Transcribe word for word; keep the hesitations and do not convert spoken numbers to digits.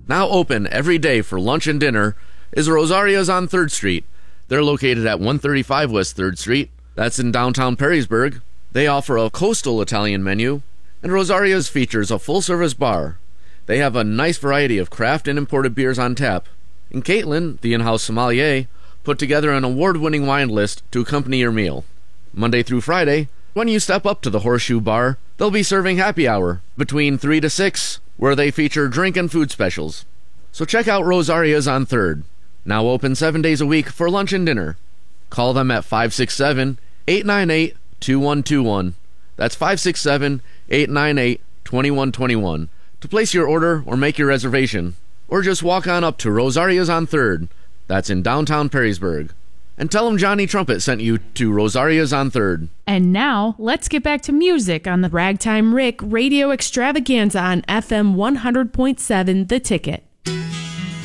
Now open every day for lunch and dinner is Rosaria's on third Street. They're located at one thirty-five West third Street. That's in downtown Perrysburg. They offer a coastal Italian menu, and Rosaria's features a full-service bar. They have a nice variety of craft and imported beers on tap. And Caitlin, the in-house sommelier, put together an award-winning wine list to accompany your meal. Monday through Friday, when you step up to the Horseshoe Bar, they'll be serving happy hour between three to six, where they feature drink and food specials. So check out Rosaria's on third. Now open seven days a week for lunch and dinner. Call them at five six seven, eight nine eight, two one two one. That's five six seven, eight nine eight, two one two one to place your order or make your reservation. Or just walk on up to Rosaria's on third. That's in downtown Perrysburg. And tell them Johnny Trumpet sent you to Rosaria's on third. And now, let's get back to music on the Ragtime Rick Radio Extravaganza on F M one hundred point seven The Ticket.